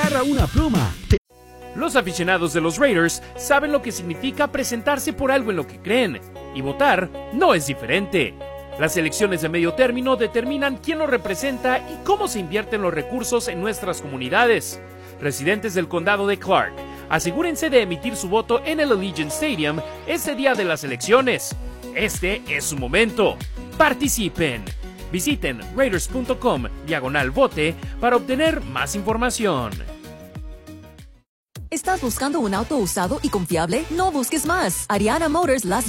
agarra una pluma. Los aficionados de los Raiders saben lo que significa presentarse por algo en lo que creen, y votar no es diferente. Las elecciones de medio término determinan quién lo representa y cómo se invierten los recursos en nuestras comunidades. Residentes del condado de Clark, asegúrense de emitir su voto en el Allegiant Stadium ese día de las elecciones. Este es su momento. Participen. Visiten raiders.com/vote para obtener más información. ¿Estás buscando un auto usado y confiable? No busques más. Ariana Motors Las